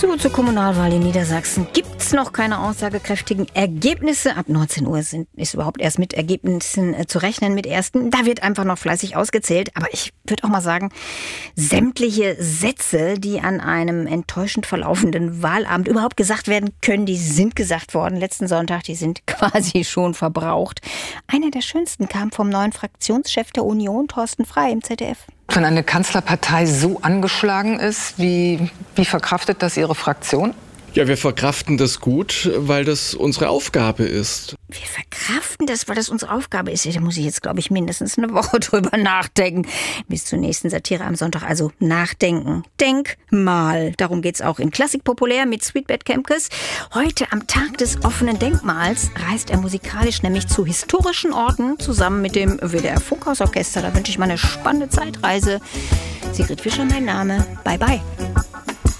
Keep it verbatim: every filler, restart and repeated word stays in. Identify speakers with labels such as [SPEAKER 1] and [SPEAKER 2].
[SPEAKER 1] So, zur Kommunalwahl in Niedersachsen gibt's noch keine aussagekräftigen Ergebnisse. Ab neunzehn Uhr sind, ist überhaupt erst mit Ergebnissen äh, zu rechnen, mit ersten. Da wird einfach noch fleißig ausgezählt. Aber ich würde auch mal sagen, sämtliche Sätze, die an einem enttäuschend verlaufenden Wahlabend überhaupt gesagt werden können, die sind gesagt worden letzten Sonntag. Die sind quasi schon verbraucht. Einer der schönsten kam vom neuen Fraktionschef der Union, Thorsten Frey im Z D F.
[SPEAKER 2] Wenn eine Kanzlerpartei so angeschlagen ist, wie, wie verkraftet das Ihre Fraktion?
[SPEAKER 3] Ja, wir verkraften das gut, weil das unsere Aufgabe ist.
[SPEAKER 1] Wir verkraften das, weil das unsere Aufgabe ist. Da muss ich jetzt, glaube ich, mindestens eine Woche drüber nachdenken. Bis zur nächsten Satire am Sonntag. Also nachdenken. Denk mal. Darum geht's auch in Klassik populär mit Sweetbet Kemkes. Heute am Tag des offenen Denkmals reist er musikalisch nämlich zu historischen Orten zusammen mit dem W D R Funkhausorchester. Da wünsche ich mal eine spannende Zeitreise. Sigrid Fischer, mein Name. Bye, bye.